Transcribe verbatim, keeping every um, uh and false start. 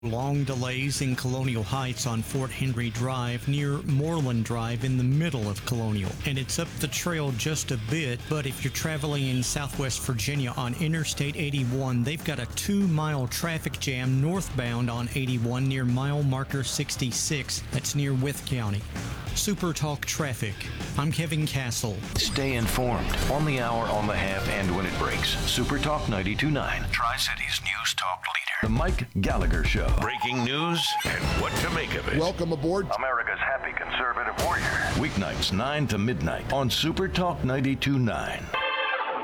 Long delays in Colonial Heights on Fort Henry Drive near Moreland Drive in the middle of Colonial. And it's up the trail just a bit, but if you're traveling in Southwest Virginia on Interstate eighty-one, they've got a two-mile traffic jam northbound on eighty-one near mile marker sixty-six. That's near Wythe County. Super Talk Traffic. I'm Kevin Castle. Stay informed on the hour, on the half, and when it breaks. Super Talk ninety-two point nine, Tri-Cities News Talk leader. The Mike Gallagher Show. Breaking news and what to make of it. Welcome aboard. America's happy conservative warrior. Weeknights nine to midnight on Super Talk ninety-two point nine.